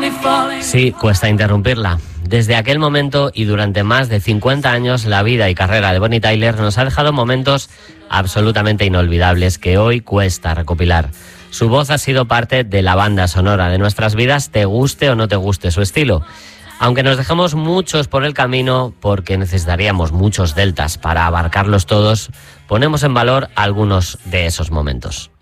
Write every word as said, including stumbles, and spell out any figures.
Sí, cuesta interrumpirla. Desde aquel momento y durante más de cincuenta años, la vida y carrera de Bonnie Tyler nos ha dejado momentos absolutamente inolvidables que hoy cuesta recopilar. Su voz ha sido parte de la banda sonora de nuestras vidas, te guste o no te guste su estilo. Aunque nos dejamos muchos por el camino, porque necesitaríamos muchos deltas para abarcarlos todos, ponemos en valor algunos de esos momentos.